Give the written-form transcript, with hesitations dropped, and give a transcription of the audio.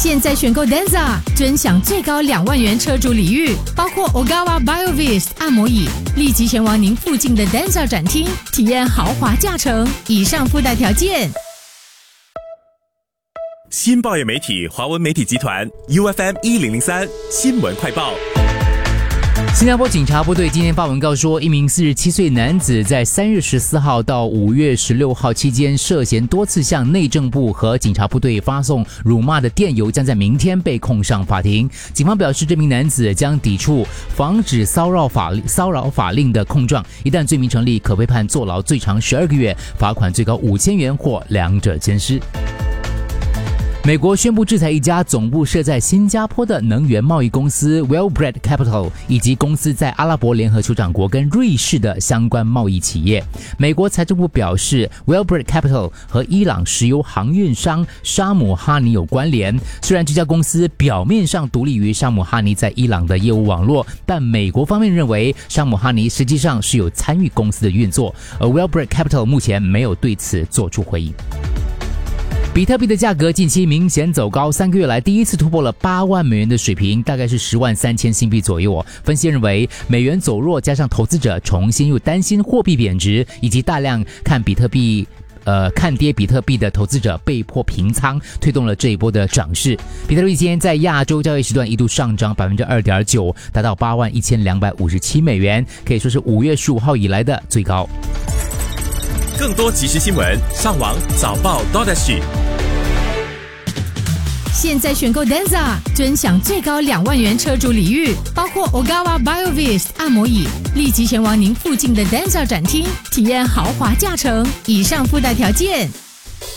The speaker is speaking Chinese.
现在选购 Denza， 尊享最高2万元车主礼遇，包括 Ogawa BioVist 按摩椅，立即前往您附近的 Denza 展厅，体验豪华驾乘。以上附带条件。 新报业媒体华文媒体集团 UFM 1003新闻快报。 新加坡警察部队今天发文告说，一名47岁男子在3月14号到5月16号期间涉嫌多次向内政部和警察部队发送辱骂的电邮，将在明天被控上法庭。警方表示，这名男子将抵触防止骚扰法令的控状，一旦罪名成立，可被判坐牢最长12个月，罚款最高5000元或两者兼施。美国宣布制裁一家总部设在新加坡的能源贸易公司 Wellbred Capital 以及公司在阿拉伯联合酋长国跟瑞士的相关贸易企业。美国财政部表示， Wellbred Capital 和伊朗石油航运商沙姆哈尼有关联。虽然这家公司表面上独立于沙姆哈尼在伊朗的业务网络，但美国方面认为沙姆哈尼实际上是有参与公司的运作，而 Wellbred Capital 目前没有对此做出回应。比特币的价格近期明显走高，3个月来第一次突破了8万美元的水平，大概是10万3千新币左右。分析认为，美元走弱加上投资者重新又担心货币贬值，以及大量看跌比特币的投资者被迫平仓，推动了这一波的涨势。比特币今天在亚洲交易时段一度上涨 2.9%， 达到81257美元，可以说是5月15号以来的最高。 更多即时新闻，上网早报 .SG。 现在选购 Denza， 尊享最高2万元车主礼遇，包括 Ogawa BioVist 按摩椅，立即前往您附近的 Denza 展厅，体验豪华驾乘。以上附带条件。